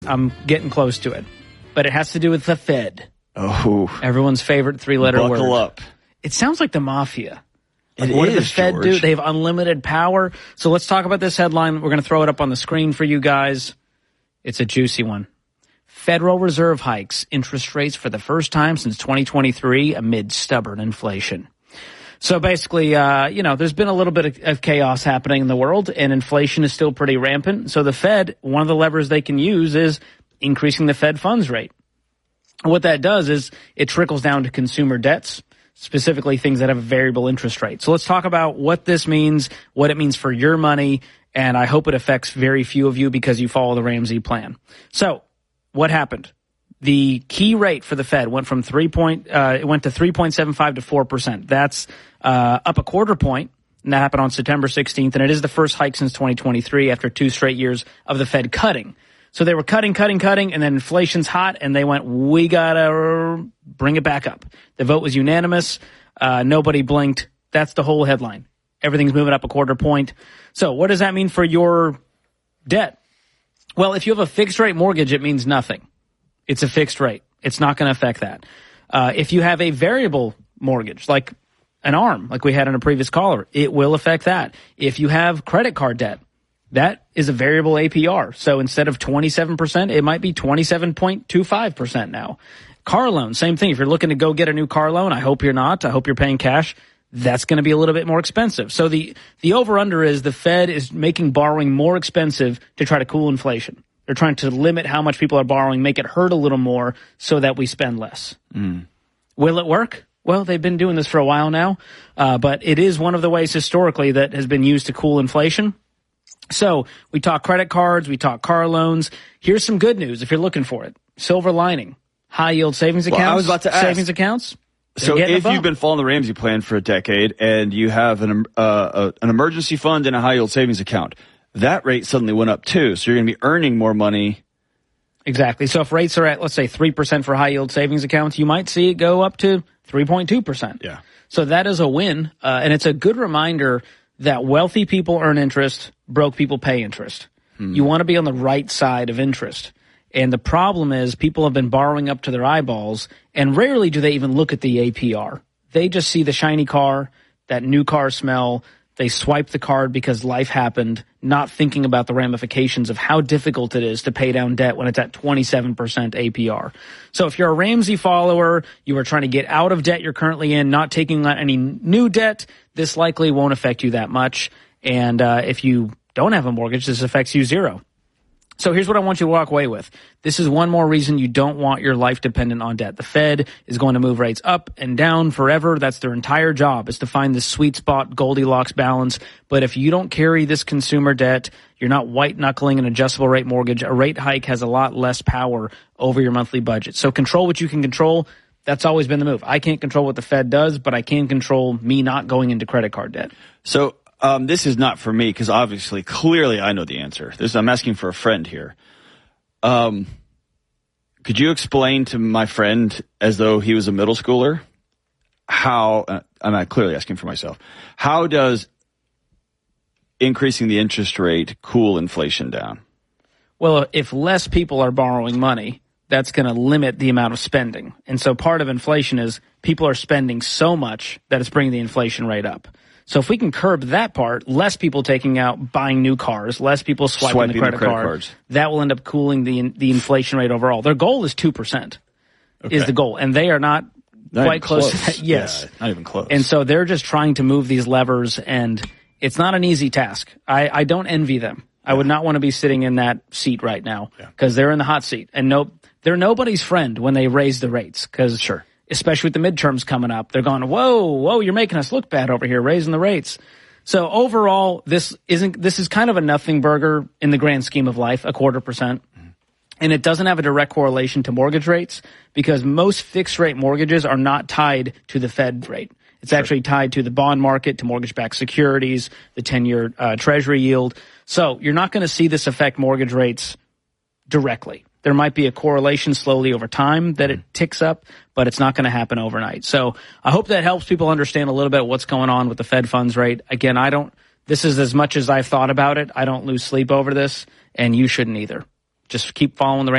I'm getting close to it. But it has to do with the Fed. Oh. Everyone's favorite three-letter word. Buckle up. It sounds like the mafia. Like, It what does the is, Fed George. do? They have unlimited power. So let's talk about this headline. We're going to throw it up on the screen for you guys. It's a juicy one. Federal Reserve hikes interest rates for the first time since 2023 amid stubborn inflation. So basically, there's been a little bit of chaos happening in the world, and inflation is still pretty rampant. So the Fed, one of the levers they can use is increasing the Fed funds rate. What that does is it trickles down to consumer debts, specifically things that have a variable interest rate. So let's talk about what this means, what it means for your money, and I hope it affects very few of you because you follow the Ramsey plan. So what happened? The key rate for the Fed went from 3.75 to 4%. That's up a quarter point, and that happened on September 16th, and it is the first hike since 2023 after 2 straight years of the Fed cutting. So they were cutting, and then inflation's hot, and they went, we gotta bring it back up. The vote was unanimous. Nobody blinked. That's the whole headline. Everything's moving up a quarter point. So what does that mean for your debt? Well, if you have a fixed rate mortgage, it means nothing. It's a fixed rate. It's not going to affect that. If you have a variable mortgage, like an ARM, like we had in a previous caller, it will affect that. If you have credit card debt, that is a variable APR. So instead of 27%, it might be 27.25% now. Car loan, same thing. If you're looking to go get a new car loan, I hope you're not. I hope you're paying cash. That's going to be a little bit more expensive. So the over-under is the Fed is making borrowing more expensive to try to cool inflation. They're trying to limit how much people are borrowing, make it hurt a little more so that we spend less. Will it work? Well, they've been doing this for a while now, but it is one of the ways historically that has been used to cool inflation. So we talk credit cards, we talk car loans. Here's some good news if you're looking for it. Silver lining. High-yield savings accounts. Well, I was about to ask. Savings accounts. So if you've been following the Ramsey plan for a decade and you have an emergency fund and a high-yield savings account, that rate suddenly went up too. So you're going to be earning more money. Exactly. So if rates are at, let's say, 3% for high-yield savings accounts, you might see it go up to 3.2%. Yeah. So that is a win, and it's a good reminder that wealthy people earn interest, broke people pay interest. You want to be on the right side of interest. And the problem is people have been borrowing up to their eyeballs, and rarely do they even look at the APR. They just see the shiny car, that new car smell. They swipe the card because life happened, not thinking about the ramifications of how difficult it is to pay down debt when it's at 27% APR. So if you're a Ramsey follower, you are trying to get out of debt you're currently in, not taking on any new debt, this likely won't affect you that much. And if you don't have a mortgage, this affects you zero. So here's what I want you to walk away with. This is one more reason you don't want your life dependent on debt. The Fed is going to move rates up and down forever. That's their entire job, is to find the sweet spot Goldilocks balance. But if you don't carry this consumer debt, you're not white-knuckling an adjustable rate mortgage, a rate hike has a lot less power over your monthly budget. So control what you can control. That's always been the move. I can't control what the Fed does, but I can control me not going into credit card debt. So this is not for me because obviously, clearly I know the answer. I'm asking for a friend here. Could you explain to my friend, as though he was a middle schooler, how, I'm not clearly asking for myself, how does increasing the interest rate cool inflation down? Well, if less people are borrowing money, that's going to limit the amount of spending. And so part of inflation is people are spending so much that it's bringing the inflation rate up. So if we can curb that part, less people buying new cars, less people swiping the credit cards, that will end up cooling the inflation rate overall. Their goal is 2%, is the goal. And they are not quite close to that. Yes. Yeah, not even close. And so they're just trying to move these levers, and it's not an easy task. I don't envy them. I would not want to be sitting in that seat right now because they're in the hot seat. And they're nobody's friend when they raise the rates because especially with the midterms coming up, they're going, whoa, you're making us look bad over here, raising the rates. So overall, this is kind of a nothing burger in the grand scheme of life, 0.25%. And it doesn't have a direct correlation to mortgage rates because most fixed rate mortgages are not tied to the Fed rate. It's actually tied to the bond market, to mortgage-backed securities, the 10-year Treasury yield. So you're not going to see this affect mortgage rates directly. There might be a correlation slowly over time that it ticks up, but it's not going to happen overnight. So I hope that helps people understand a little bit what's going on with the Fed funds rate. Again, this is as much as I've thought about it. I don't lose sleep over this, and you shouldn't either. just keep following the